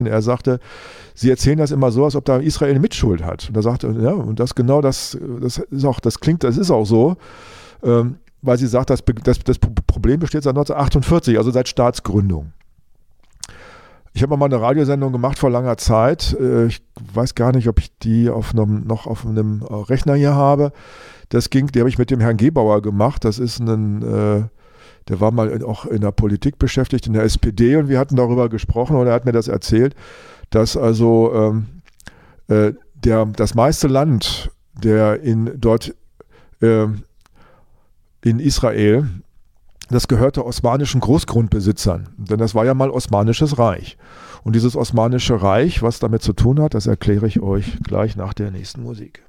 Er sagte, sie erzählen das immer so, als ob da Israel Mitschuld hat. Und er sagte, ja, und das genau das ist auch so, weil sie sagt, das Problem besteht seit 1948, also seit Staatsgründung. Ich habe mal eine Radiosendung gemacht vor langer Zeit. Ich weiß gar nicht, ob ich die noch auf einem Rechner hier habe. Die habe ich mit dem Herrn Gebauer gemacht. Das ist der war mal auch in der Politik beschäftigt, in der SPD, und wir hatten darüber gesprochen und er hat mir das erzählt, dass also das meiste Land, der in Israel, das gehörte osmanischen Großgrundbesitzern, denn das war ja mal Osmanisches Reich. Und dieses Osmanische Reich, was damit zu tun hat, das erkläre ich euch gleich nach der nächsten Musik.